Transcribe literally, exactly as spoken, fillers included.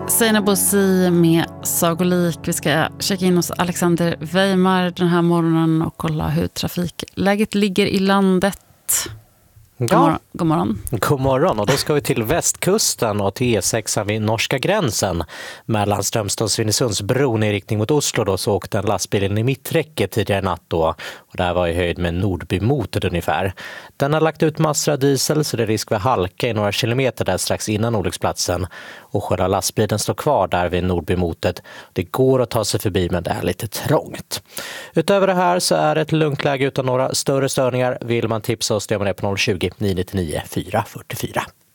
Sina Bosi med Sagolik. Vi ska checka in hos Alexander Weimar den här morgonen och kolla hur trafikläget ligger i landet. God Ja. morgon. God morgon. God morgon, och då ska vi till västkusten och till E sex vid norska gränsen. Mellan Strömstad och Svinesundsbron i riktning mot Oslo då, så åkte en lastbil in i mitträcket tidigare natt då. Och det här var i höjd med Nordbymotet ungefär. Den har lagt ut massor av diesel, så det är risk för halka i några kilometer där strax innan olycksplatsen. Och själva lastbilen står kvar där vid Nordbymotet. Det går att ta sig förbi, men det är lite trångt. Utöver det här så är det ett lugnt läge utan några större störningar. Vill man tipsa oss, det är man är på noll tjugo, nio nio nio, fyra fyra fyra.